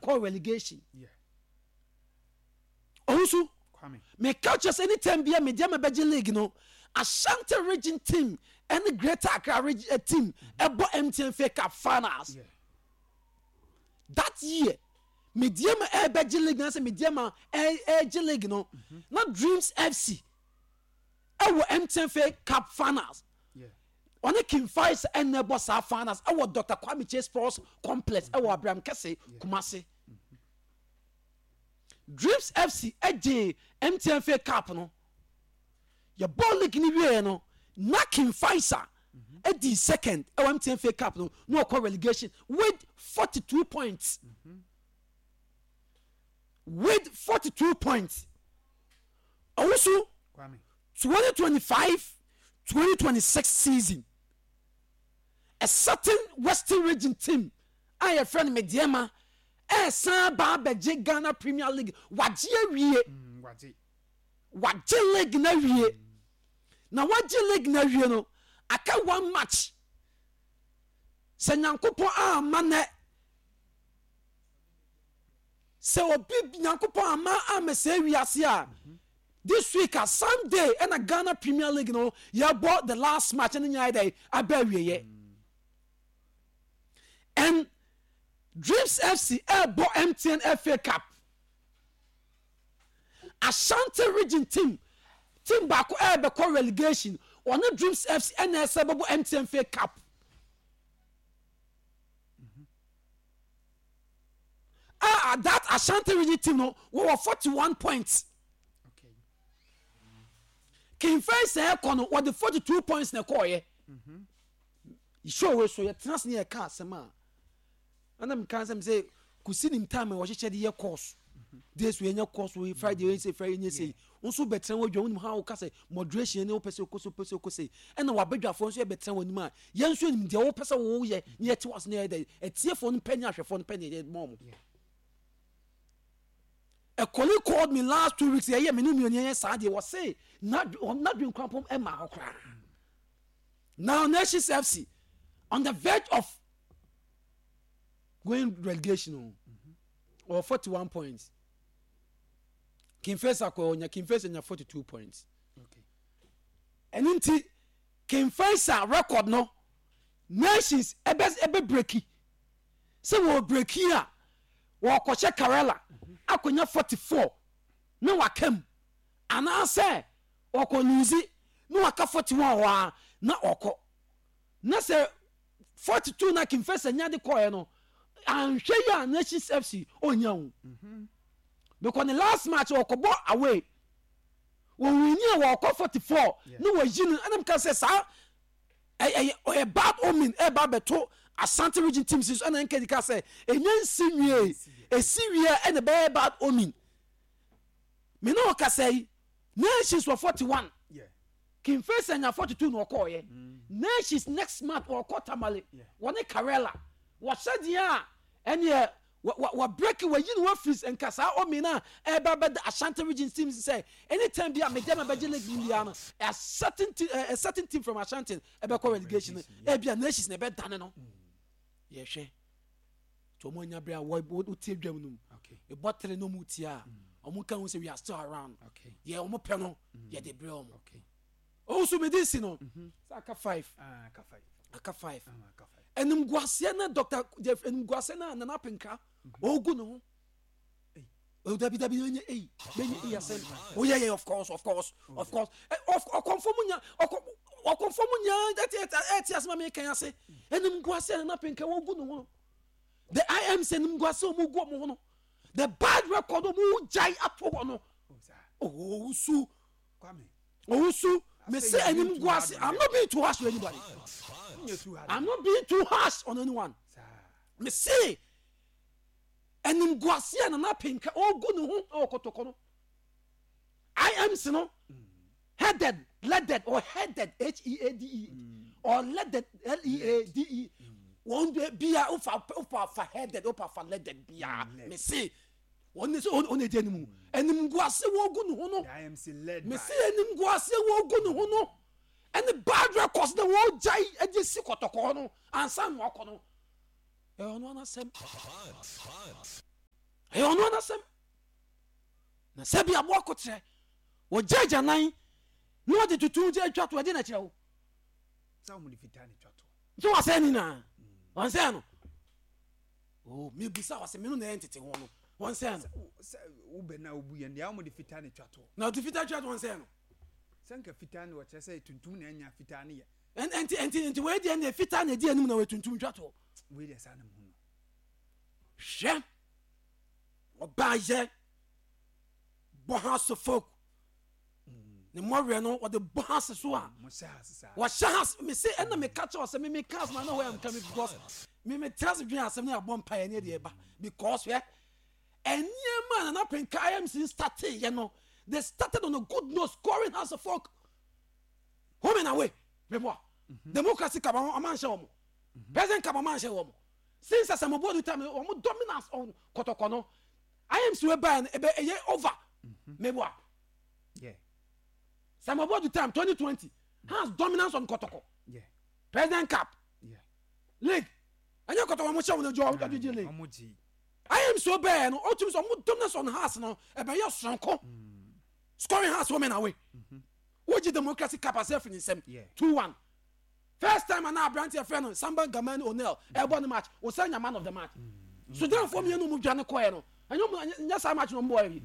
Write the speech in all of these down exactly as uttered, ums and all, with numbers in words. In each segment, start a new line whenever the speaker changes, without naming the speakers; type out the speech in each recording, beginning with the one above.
call relegation. Yeah. Also, me coaches anytime be a medium beji league no. Ashanti region team and Greater Accra region team ebo M T N F A Cup finals. Yeah. That year, medium air beji league na say medium air league no. Mm-hmm. Not Dreams F C. Ewo M T N F A Cup finals. Yeah. On a King Fights and the boss finals. Ewo Doctor Kwame Chase Sports Complex. Ewo Abraham Kese Kumasi. Dreams F C eje M T N F A Cup no. Your ball league ni wie no. Na King Fights edi second e M T N F A Cup no no call relegation with forty-two points. Mm-hmm. With forty-two points. Also twenty twenty-five twenty twenty-six season, a certain Western region team, I a friend Mediema, a San Babeje Ghana Premier League, Wajie Wie, Wajie League na wie. Now Wajie League na wie no, aka one match. Se Nyankopon a mane, se obi Nyankopon ama amese wiase a. This week at Sunday and a Ghana Premier League, you know, you bought the last match and the day I bury ye. And Dreams F C air bought M T N F A Cup. Ashanti region team, team back air beko relegation. On the Dreams F C and S M T N F A Cup. Mm-hmm. Ah, that Ashanti region team no, we were forty-one points. King Face say kono what the forty-two points na call ye. Mhm. You show so you trans near car sema. And am can say kusi nim time we hye de course. This we nya course we Friday we say Friday nya say. Unso betre we dwon how ka say moderation ne wo pese koso pese koso. E na wabadwafo nso e betre woni ma. Ye nso nim de wo pese wo ye ne eti was ne e etiefo no panya ahwefo no panya ye mom. A colleague called me last two weeks. Yeah, me no me onye Saturday was say not not doing crampom e ma hokra. Now Nations F C on the verge of going relegation mm-hmm. or forty-one points. King Face akonya King Face nya forty-two points. Okay. And inti King Face record no Nations ebe ebe breaki. Say we break here. Wo koche Karela akonya forty-four na wakam ana say okoluzi na waka forty-one wa na oko na say forty-two na Kimfesa nya de koye no anhwe ya Nations F C onya hu mhm because the last match okobo away wo wini wa oko forty-four na wo yi no anam ka say sa eh eh bad omen e ba beto Ashanti region team says and enke dika say enyen sinwie esiwie and the bad omen me no ka say Nations were forty-one yeah King Face nya forty-two no call ye Nations next month or quarter male one Karela what said ya and yeah what break we you know freeze and kasa omen na e ba bad Ashanti region team say anytime dia me dem abeje league Indiana a certain a certain team from Ashanti e be call relegation e bia Nations na be dane no ye hwe to mo nya bra wo tie dwam num okay e botre no mu tia omo kan say we are still around okay ye omo pe no ye de bra omo okay also medicine no aka five ah aka five aka five ah aka five enum guase na doctor enum guase na na penka ogu no eh o dabi dabi nya eh benye ya say oh yeah yeah of course of course of course of confirm nya o confirm nya that it as ma kan say enum guase na penka ogu no the I am saying ngwase o mu go mo no the bad record o mu jai ato no oh su kwame oh su me say enim ngwase I'm not being too harsh on anybody I'm not being too harsh on anyone me say enim ngwase na na penka o go no ho o kotoko no I am saying no headed leaded or headed H E A D E or leaded L E A D E one day bia ofa ofa fa headed ofa fa leaded bia me say one is on on ejeni mu enim guase wo gu no ho no I am say led me say enim guase wo gu no ho no and bad records the wo jai eje si kotoko no ansa no akọ no e ono na sem ɛyɛ ɔno anasɛm na sɛ bi aboa kotrɛ wɔgya agyanan na wɔde tutu gya atwa to ɛde na kyerɛ wo nti wasɛ ni na wɔnsɛ no oh mebisa wɔsɛ meno na ɛyɛ ntete ho no wɔnsɛ no
wobɛna wobu yɛn deɛ wɔde fitaa ne twa to
na ɔde fitaa twa to wɔnsɛ no
sɛnka fitaa ne wɔkyerɛ sɛ tuntum na anya fitaa ne yɛ
ɛnti ɛnti nti wɔyɛ deɛ ne fitaa na ɛdi anim na wɔtuntum twa to
wei deɛ saa na mu no
hwɛ ɔbaayɛ bɔ ha so folk ne mmɔwerɛ no wɔde bɔ ha se so a wɔhyɛ ha me se ɛna meka kyɛ wɔ sɛ meme cas ma na hɔ yɛmka me because meme tra se dwen asɛm ne abɔ mpaeɛ ne ɛdeɛ ba because hwɛ ɛnneɛma a Nana Penka I M C started you know they started on a good note scoring House of Folk home and away meboa democracy kaba ɔma nhyɛ wɔn president kaba ɔma nhyɛ wɔn since asamobo do time wɔn dominance on Kotoko no I M C we buy ebe eye over meboa
yeah
Samobo do time twenty twenty has dominance on Kotoko
yeah
president cap
yeah
league anya Kotoko mo hyɛ wɔn jo adwigye league
omoji
I am so bad no otum so mo dominance on house no ebe ye sonko scoring house women away woji democracy capacity in sem two one first time and now brand your friend Samba Gamani O'Neil e match o sanya man of the match Sudan for me no mu dwane koye no anyo nya sa match no boy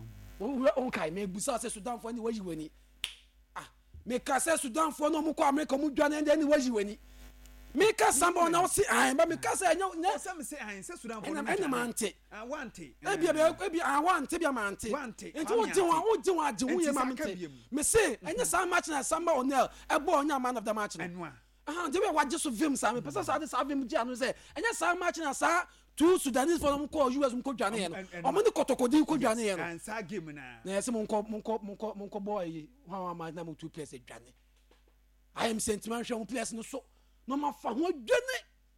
on kai me busa say Sudan for any waji wani ah me ka say Sudan for no mu ko America mu dwane any waji wani me ka Samba na say ah ba me ka say nya nya
say me say ah say Sudan for
no anya mante
ah wante
e bia e bia ah wante bia mante enti wo je wa wo je wa je wo ye ma mante me say anya sa match na Samba O'Neil e bo onya man of the match no ah de we wa je so vim sa me pesa sa de sa vim je anu say anya sa match na sa two Sudanese for them call U S mo ko dwane no o mo ni kotokodi ko dwane no
and sa game na
na say mo ko mo ko mo ko mo ko boy how am na mo two players dwane I am sentiment hwe mo players no so no ma fa ho dwane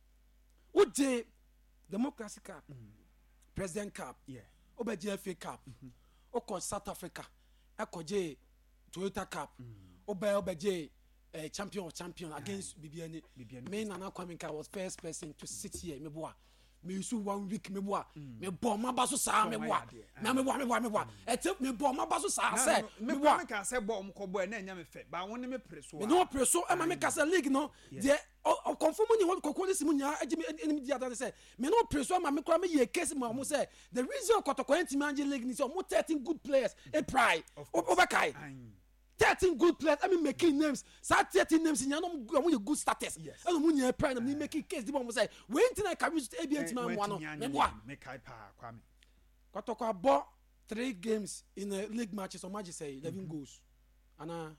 wo je democracy cup president cup
yeah
o be F A cup o ko South Africa e ko je Toyota cup o be o be je champion of champion against Bibiani me Nana Kwame Nkrumah was first person to sit here me boa me su one week me boa me bo ma ba so sa me boa na me boa me boa me boa e te me bo ma ba so sa say
me boa me ka say bo m ko bo na nya me fe ba won me preso
me no preso e ma me ka say league no de o confirm ni ho kokoli simu nya agi me enemy dia that say me no preso ma me kra me ye case ma mo say the reason Kotoko anti league ni say mo thirteen good players e pry over kai thirteen good players I mean making names sa thirteen names nya no mo ye good status e no mo nya pry na me making case di mo say we nti na carry to A B N man one no me boa
me kai pa Kwame
Kotoko abo three games in a league matches on match say eleven goals ana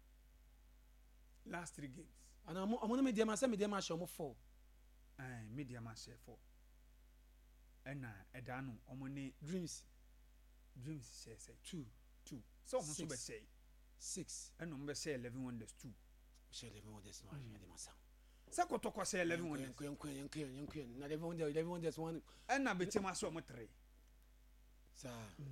last three games
ana mo mo me dia ma say me dia ma show mo four
eh me dia ma share four ena eda no omo ne
dreams
dreams say say
two
two so mo so be say
six
ena mo be say eleven wonders two
say eleven wonders no ahia de masa
say Kotoko say eleven wonders
kwen kwen kwen kwen kwen na eleven wonders eleven wonders one
ena be tema so mo three
sa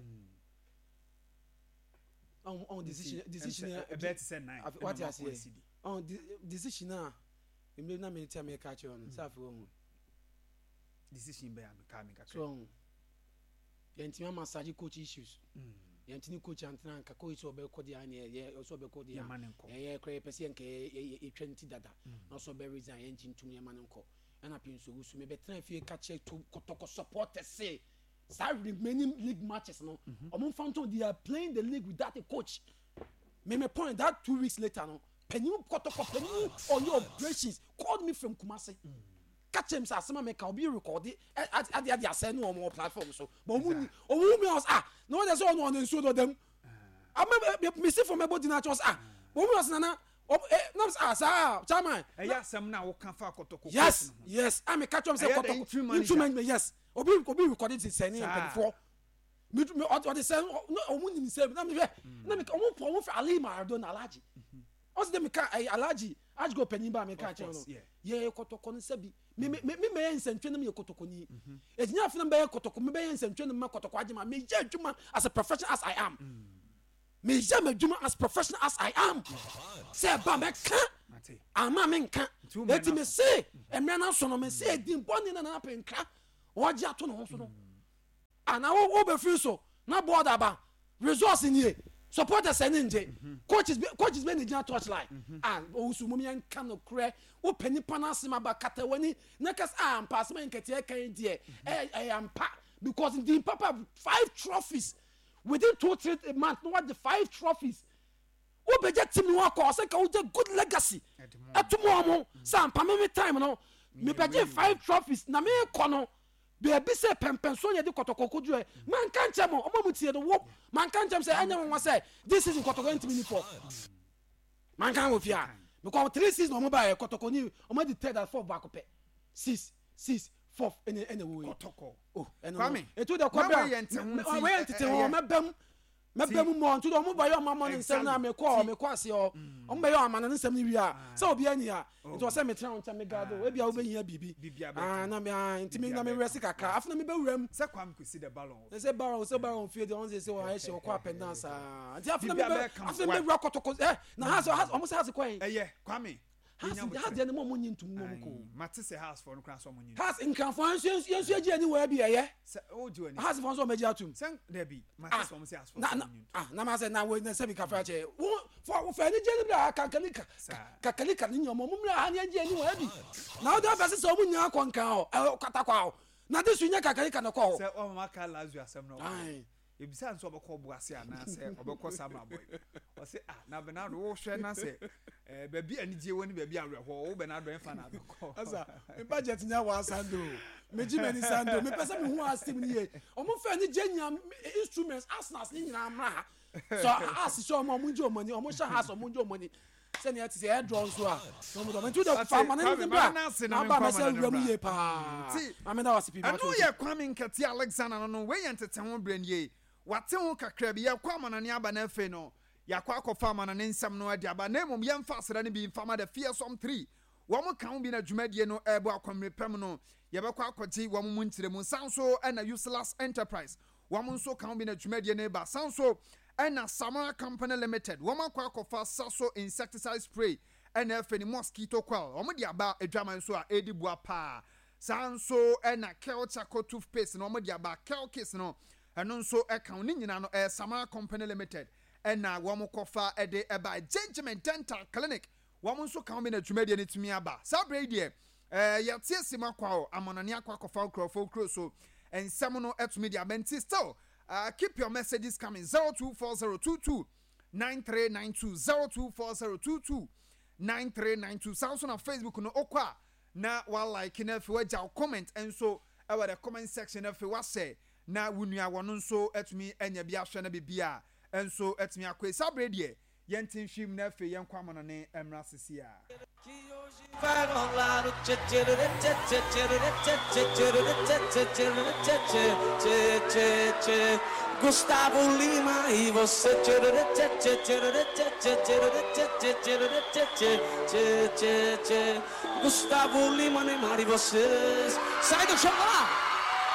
on on decision decision
a bet say nine
what you say on decision na me na me tell me catch on sa for on
decision be am ka me ka
so yentima massage coach issues yentini coach antena ka coach so be ko dia na ye so be ko dia ye kra person ka e twenty dada na so be reason yentintum ye manenko na pin so wusu me be tran fie ka check to Kotoko supporters say sa remaining league matches no omon fountain they are playing the league without a coach me me point that two weeks later no Penny Kotoko Penny on your operations called me from Kumasi catch him say asema me ka obi record it at at the say no on platform so but omu omu me ah no dey say on on nso do dem am me see for me body na chos ah omu was nana no say ah chairman
e ya asem na wo kan fa Kotoko
yes yes am me catch him say Kotoko instrument yes obi obi record it say ni before me me o dey say omu ni say na me na me omu omu for Ali Maradona Alaji os dem ka Alaji aj go penny ba me ka che no ye Kotoko no sabi me me me me nsentwe no me Kotoko ni ejinya afina be Kotoko me be nsentwe no me Kotoko agema me je adwuma as a professional as I am me je adwuma as professional as I am say ba me ka ama me nka eti me say emre na so no me say di boni na na penka oje ato no so no ana wo be free so na board aba resource nie supporters any nje coaches coaches be Nigeria touchline and osu mum yan kan no kre wo pani panase ma ba katawani na kas am pass man kete kan die eh I am pa because the papa five trophies within two three months no what the five trophies wo be get team no akọ say ka wo good legacy atomo mo sam pa me time no me be get five trophies na me kọ no baby say pempenso ye de kotokoko due man kan chem o mo mutie no wo man kan chem say anya won say this is kotoko ntimi ni for man kan wo fia because three seasons no mo ba kotoko ni o ma di third and fourth back up six six fourth ene ene wo
kotoko
oh ene
Kwame
eto de ko ba we entete ho mebam mebam mo nto do mo ba yo mama no nsem na me ko me ko ase o mo ba yo ama no nsem ni wi a say obi ani a nto say me tra on me gado e bia wo be hia bibi ah na me ntimi na me resi kaka afna me be wuram
say Kwame ko see the ballon
say ballon say ballon fie de on say o ha she o ko appendance ah nti afna me be afna me bra kotoko eh na ha so almost has kwan
eh yeah Kwame
has has de no mo nyi ntum mo ko
mate say house for no kran so mo nyi
has nkan for yensu yensu agi ani wa bia ye
o di ani
has for so meji atum
sen there be mate so mo say house for
na ah na ma say na we na say bi ka fa che for for ani je ni bia kakalika kakalika ni nyomo mo mra ha ni agi ani wa bi na o da bese so mo nya akọ nkan o katakwa o na de su nya kakalika na ko
say o ma ka lazu asem no ebisa nso obekọ buase ana se obekọ sama boy o se ah na Bernardo wo hwe na se eh baby anije woni baby awreho wo Bernardo enfa na abekọ
asa me budget nya wa sando meji mani sando me pesa me hu astem ni ye o mo fa ni genya instruments asnas ni nyina amra so as so mo mo nje o mani o mo sha has o mo nje o mani se ne ati se e draw so a no mo do me to the farm na ni bra na ba me se wura ye pa ame na wasipi ma
to ye Kwame Nkati Alexander no no we yentete ho bra ni ye wate ho kakra bi yakwa amanane aba na afe no yakwa akọfa amanane nsam no adi aba na emom yemfa asra ne bi mfama da fearsome three wo mo kan bi na dwumadie no ebo akwamre pem no yebekwa akọti wo mo muntiremu sanso na useless enterprise wo mo nso kan bi na dwumadie ne ba sanso na Samara Company Limited wo mo akwa akọfa saso insecticide spray na afe ni mosquito coil wo mo di aba edwaman so a edi bua pa sanso na Kelchaco toothpaste no mo di aba Kelkis no eno nso account ni nyina no eh Samara Company Limited ena wo mo kofa ede eba Judgment Dental Clinic wo mo nso kan be na dwumadie ne tumi aba sabre die eh yatie sima kwa o amonane akwa kofa krofo kro so ensem no etumi dia benti still uh, keep your messages coming zero two four zero two two nine three nine two zero two four zero two two nine three nine two sounds on Facebook no okwa na wa like na fi waja comment enso e wa the comment section na fi wa say na wunua wono nso etumi enya bia hwe na bibia enso etumi akwa sabre de yentin hwim na fe yenkwa monone emra sisi a
Gustavo Lima e você Gustavo Lima, Neymar e vocês sai do chão lá.